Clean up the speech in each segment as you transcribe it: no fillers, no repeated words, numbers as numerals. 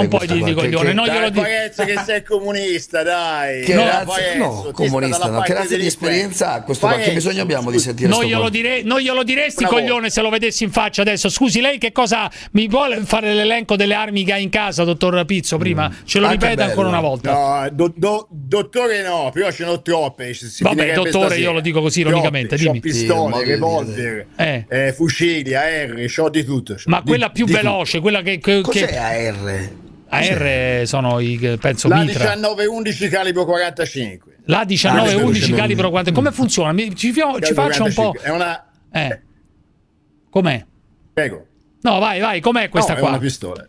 un po' di coglione. Non glielo dico. Parenzo che sei comunista, dai. Che Parenzo, no, comunista, no. Che razza di esperienza ha questo? Che bisogno abbiamo di sentire non glielo diresti, coglione, se lo vedessi in faccia adesso. Scusi, lei che cosa mi vuole fare l'elenco delle armi che ha in casa, dottor Pizzo? Prima ce lo ripeta ancora una volta. No, dottore no, però ce n'ho troppe. Vabbè, dottore, io lo dico così ironicamente. Dimmi. C'ho pistole, revolver, fucili, AR, c'ho di tutto. Ma quella più veloce, quella che cos'è AR? AR sono i, penso, la mitra. 1911 calibro 45. La 1911 calibro 45. Come funziona? Ci faccia un po'. È una com'è? Prego. No, vai, com'è questa qua? È una pistola.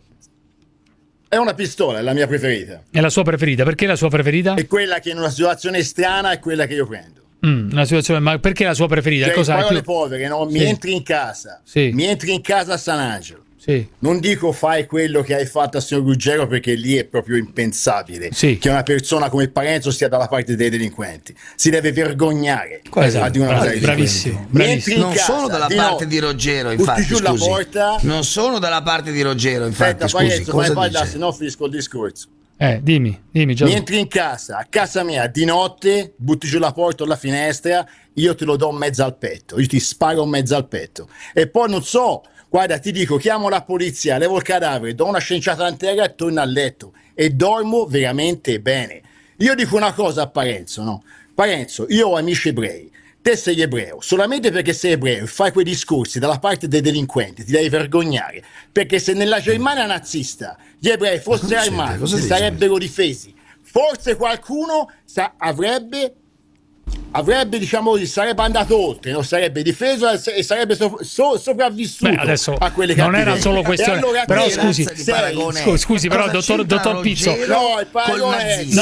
È una pistola, è la mia preferita. È la sua preferita? Perché la sua preferita? È quella che in una situazione strana è quella che io prendo. Una situazione, ma perché la sua preferita? Cioè, cosa parole povere, no? Mi entri in casa. Mi entri in casa a San Angelo. Sì. Non dico fai quello che hai fatto al signor Ruggero, perché lì è proprio impensabile che una persona come Parenzo stia dalla parte dei delinquenti. Si deve vergognare. Bravissimo. Non sono dalla parte di Ruggero, infatti, scusi. La porta. Non sono dalla parte di Ruggero, infatti. Aspetta, scusi, Parenzo, vai, se no finisco il discorso. Dimmi già. Mi entri in casa, a casa mia di notte, butti giù la porta o la finestra, io te lo do in mezzo al petto, io ti sparo in mezzo al petto. E poi non so, guarda, ti dico, chiamo la polizia, levo il cadavere, do una scienziata in terra e torno a letto e dormo veramente bene. Io dico una cosa a Parenzo, no? Parenzo, io ho amici ebrei. Te sei ebreo, solamente perché sei ebreo e fai quei discorsi dalla parte dei delinquenti, ti devi vergognare, perché se nella Germania nazista gli ebrei fossero armati, si sarebbero difesi, forse qualcuno avrebbe, diciamo così, sarebbe andato oltre, non sarebbe difeso e sarebbe sopravvissuto a quelle cattiverie. Non era solo questione, allora però scusi, però dottor Pizzo, no, il paragone è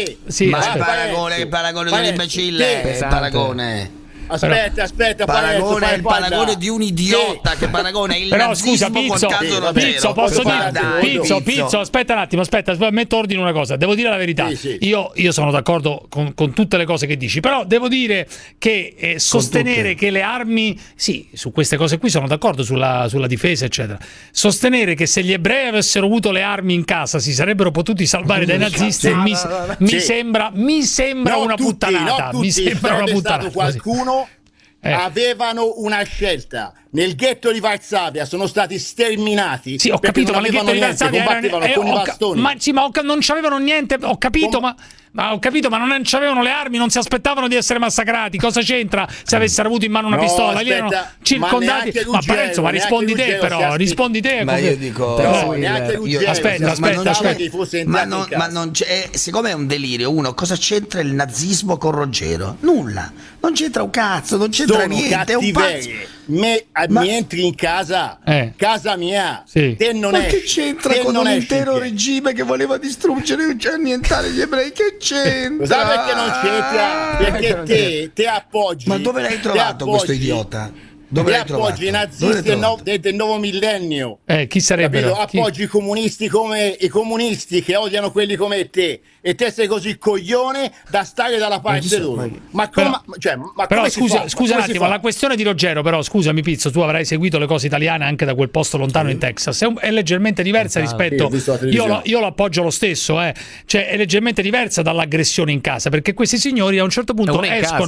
il paragone di un imbecille, paragone. Aspetta, il paragone di un idiota. Che paragone il però scusa, Pizzo, posso dire, Pizzo, aspetta un attimo, metto ordine una cosa. Devo dire la verità. Io sono d'accordo con tutte le cose che dici, però devo dire che sostenere che le armi, sì, su queste cose qui sono d'accordo, sulla difesa, eccetera. Sostenere che se gli ebrei avessero avuto le armi in casa si sarebbero potuti salvare dai nazisti, mi sembra una puttanata. Mi sembra una puttanata. Qualcuno avevano una scelta. Nel ghetto di Varsavia sono stati sterminati. Sì, ho capito, ma nel ghetto di Varsavia combattevano con i bastoni. Ma non c'avevano niente, ho capito, ma non c'avevano le armi, non si aspettavano di essere massacrati. Cosa c'entra se avessero avuto in mano una pistola? Lì erano circondati. Ma Parenzo, ma rispondi te, però. Rispondi te. Ma io dico, aspetta. Ma non c'è, siccome è un delirio, cosa c'entra il nazismo con Ruggero? Nulla. Non c'entra un cazzo, non c'entra niente. È un pazzo. Mi entri in casa, casa mia. Te non ma che c'entra con un intero regime che voleva distruggere e annientare gli ebrei? Che c'entra? Sai perché non c'entra? Perché te appoggi. Ma dove l'hai trovato questo idiota? Dove ti appoggi i nazisti del nuovo millennio. Chi sarebbero? Appoggi i comunisti come i comunisti che odiano quelli come te. E te sei così coglione da stare dalla parte loro. Però scusa un attimo, la questione di Ruggero, però scusami Pizzo, tu avrai seguito le cose italiane anche da quel posto lontano in Texas. È leggermente diversa rispetto. Io lo appoggio lo stesso, cioè è leggermente diversa dall'aggressione in casa, perché questi signori a un certo punto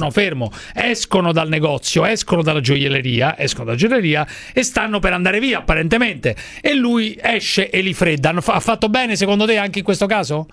escono dal negozio, escono dalla gioielleria e stanno per andare via apparentemente, e lui esce e li fredda. Ha fatto bene secondo te anche in questo caso?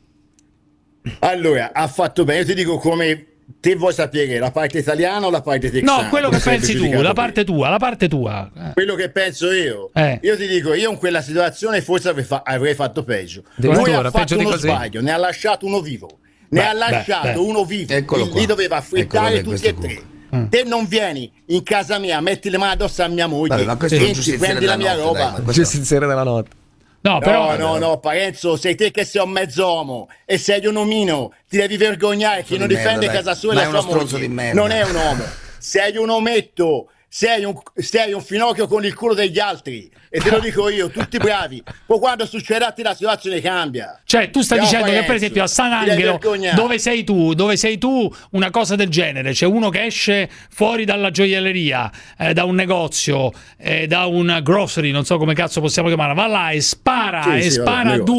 Allora, ha fatto bene. Io ti dico come te vuoi sapere, la parte italiana o la parte texana? No, quello che pensi tu, la parte tua. Quello che penso io. Io ti dico, io in quella situazione forse avrei fatto peggio. Lui ha fatto uno sbaglio, ne ha lasciato uno vivo. Uno vivo. Lì doveva affrettare tutti e tre. Te non vieni in casa mia, metti le mani addosso a mia moglie, prendi la mia roba. Giustiziere della notte. No, Parenzo, sei te che sei un mezz'uomo e sei un omino, ti devi vergognare. Chi non difende casa sua e la sua moglie non è un uomo, sei un ometto, sei un finocchio con il culo degli altri, e te lo dico io, tutti bravi. Poi quando succederà a te la situazione cambia. Cioè tu stai dicendo che per esempio a San Angelo, dove sei tu, una cosa del genere, c'è uno che esce fuori dalla gioielleria, da un negozio, da un grocery, non so come cazzo possiamo chiamarla, va là e spara